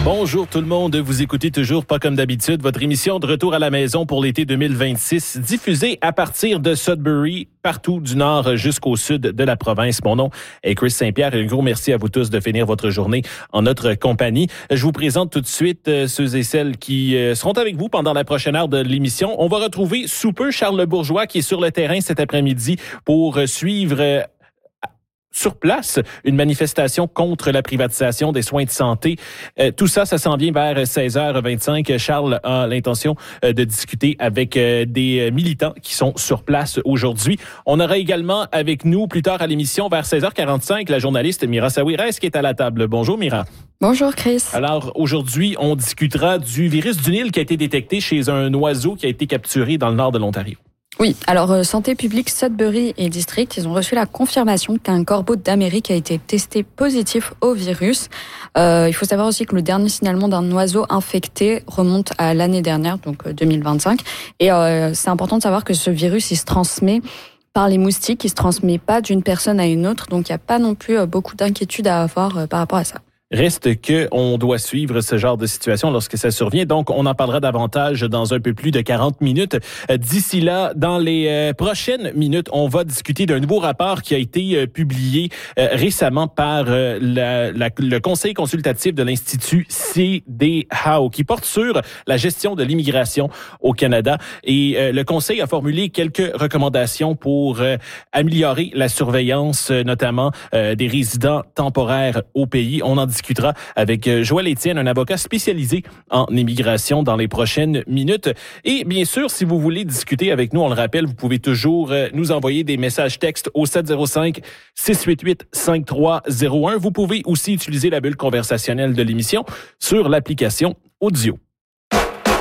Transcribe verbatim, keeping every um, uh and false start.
Bonjour tout le monde, vous écoutez toujours Pas comme d'habitude, votre émission de retour à la maison pour l'été deux mille vingt-six, diffusée à partir de Sudbury, partout du nord jusqu'au sud de la province. Mon nom est Chris Saint-Pierre et un gros merci à vous tous de finir votre journée en notre compagnie. Je vous présente tout de suite euh, ceux et celles qui euh, seront avec vous pendant la prochaine heure de l'émission. On va retrouver sous peu Charles Bourgeois qui est sur le terrain cet après-midi pour euh, suivre... Euh, sur place, une manifestation contre la privatisation des soins de santé. Euh, tout ça, ça s'en vient vers seize heures vingt-cinq. Charles a l'intention euh, de discuter avec euh, des militants qui sont sur place aujourd'hui. On aura également avec nous, plus tard à l'émission, vers seize heures quarante-cinq, la journaliste Mira Sawiris qui est à la table. Bonjour Mira. Bonjour Chris. Alors aujourd'hui, on discutera du virus du Nil qui a été détecté chez un oiseau qui a été capturé dans le nord de l'Ontario. Oui, alors euh, Santé publique Sudbury et District, ils ont reçu la confirmation qu'un corbeau d'Amérique a été testé positif au virus. Euh, il faut savoir aussi que le dernier signalement d'un oiseau infecté remonte à l'année dernière, donc euh, deux mille vingt-cinq. Et euh, c'est important de savoir que ce virus, il se transmet par les moustiques, il se transmet pas d'une personne à une autre, donc il n'y a pas non plus euh, beaucoup d'inquiétude à avoir euh, par rapport à ça. Reste que on doit suivre ce genre de situation lorsque ça survient. Donc, on en parlera davantage dans un peu plus de quarante minutes. D'ici là, dans les euh, prochaines minutes, on va discuter d'un nouveau rapport qui a été euh, publié euh, récemment par euh, la, la, le Conseil consultatif de l'Institut C D A O qui porte sur la gestion de l'immigration au Canada. Et euh, le Conseil a formulé quelques recommandations pour euh, améliorer la surveillance, euh, notamment euh, des résidents temporaires au pays. On en discutera avec Joël Étienne, un avocat spécialisé en immigration dans les prochaines minutes. Et bien sûr, si vous voulez discuter avec nous, on le rappelle, vous pouvez toujours nous envoyer des messages textes au sept zéro cinq, six huit huit, cinq trois zéro un. Vous pouvez aussi utiliser la bulle conversationnelle de l'émission sur l'application Audio.